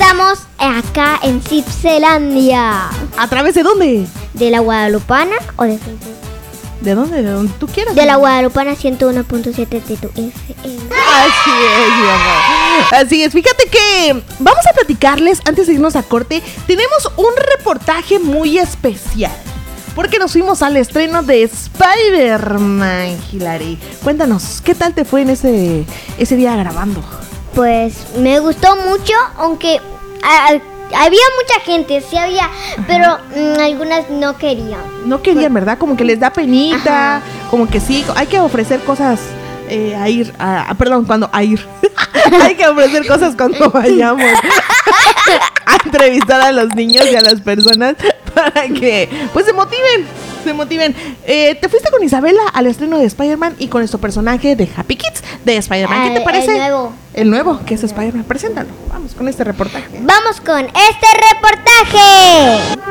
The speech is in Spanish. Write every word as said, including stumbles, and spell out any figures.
estamos acá en Cipselandia. ¿A través de dónde? ¿De la Guadalupana o de Facebook? ¿De dónde? ¿De donde tú quieras? De la Guadalupana ciento uno punto siete de tu F M. Así es, mi amor. Así es. Fíjate que vamos a platicarles, antes de irnos a corte, tenemos un reportaje muy especial. Porque nos fuimos al estreno de Spider-Man, Hilary. Cuéntanos, ¿qué tal te fue en ese, ese día grabando? Pues me gustó mucho, aunque a, a, había mucha gente, sí había, ajá, pero mmm, algunas no querían. No querían, ¿verdad? Como que les da penita, ajá, como que sí, hay que ofrecer cosas eh, a ir, a, a, perdón, cuando a ir. Hay que ofrecer cosas cuando vayamos a entrevistar a los niños y a las personas para que pues se motiven, se motiven. Eh, te fuiste con Isabela al estreno de Spider-Man y con nuestro personaje de Happy Kids de Spider-Man. ¿Qué te parece? El nuevo. El nuevo, que es Spider-Man. Preséntalo. Vamos con este reportaje. Vamos con este reportaje.